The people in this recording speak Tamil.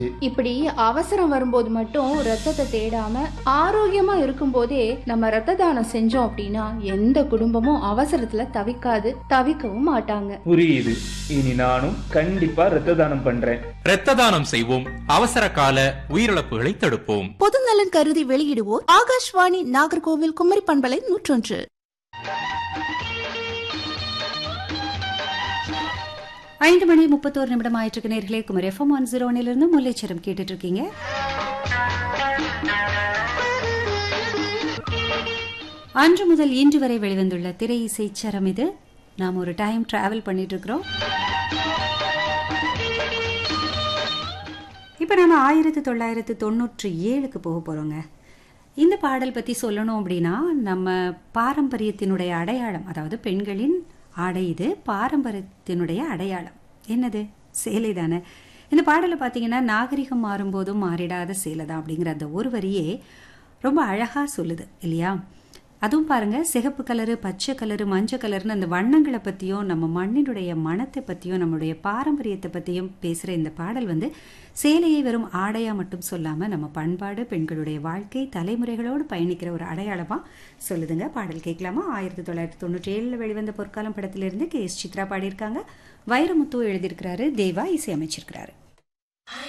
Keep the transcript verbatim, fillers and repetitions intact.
இப்படி அவசரம் வரும்போது மட்டும் ரத்தத்தை தேடாம ஆரோக்கியமா இருக்கும் போதே நம்ம ரத்த தானம் செஞ்சோம் அப்படின்னா எந்த குடும்பமும் அவசரத்துல தவிக்காது, தவிக்கவும் மாட்டாங்க. புரியுது. இனி நானும் கண்டிப்பா ரத்த தானம் பண்றேன். ரத்த தானம் செய்வோம், அவசர கால உயிரிழப்புகளை தடுப்போம். பொதுநலன் கருதி வெளியிடுவோர் ஆகாஷ்வாணி நாகர்கோவில் குமரி பண்பலை நூற்றொன்று. ஐந்து மணி முப்பத்தோரு நிமிடம் ஆயிட்டு நேர்களே. குமரி எஃப்எம் ஒன் ஜீரோ ஒன்னிலிருந்து முல்லைச்சரம் கேட்டுட்டு இருக்கீங்க. அன்று முதல் இன்று வரை வெளிவந்துள்ள திரை இசை சரம் இது. நாம் ஒரு டைம் டிராவல் பண்ணிட்டு இருக்கிறோம். இப்ப நாம ஆயிரத்தி தொள்ளாயிரத்தி தொண்ணூற்றி ஏழுக்கு போக போறோங்க. இந்த பாடல் பத்தி சொல்லணும் அப்படின்னா, நம்ம பாரம்பரியத்தினுடைய அடையாளம், அதாவது பெண்களின் ஆடை, இது பாரம்பரியத்தினுடைய அடையாளம். என்னது? சேலை தானே. இந்த பாடலை பார்த்தீங்கன்னா, நாகரிகம் மாறும்போதும் மாறிடாத சேலை தான் அப்படிங்கிற அந்த ஒரு வரியே ரொம்ப அழகா சொல்லுது இல்லையா? அதுவும் பாருங்க, சிகப்பு கலரு, பச்சை கலரு, மஞ்சள் கலர்னு அந்த வண்ணங்களை பற்றியும் நம்ம மண்ணினுடைய மனத்தை பற்றியும் நம்மளுடைய பாரம்பரியத்தை பற்றியும் பேசுகிற இந்த பாடல் வந்து சேலையை வெறும் ஆடையாக மட்டும் சொல்லாமல் நம்ம பண்பாடு, பெண்களுடைய வாழ்க்கை, தலைமுறைகளோடு பயணிக்கிற ஒரு அடையாளமாக சொல்லுதுங்க. பாடல் கேட்கலாமா? ஆயிரத்தி தொள்ளாயிரத்தி தொண்ணூற்றி ஏழில் வெளிவந்த பொற்காலம் படத்திலிருந்து கே எஸ் சித்ரா பாடியிருக்காங்க. வைரமுத்து எழுதியிருக்கிறாரு, தேவா இசையமைச்சிருக்கிறாரு.